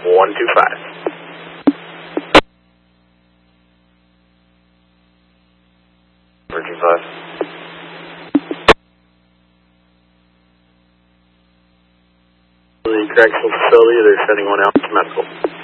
125. Virgin 5. The correctional facility, they're sending one out to medical.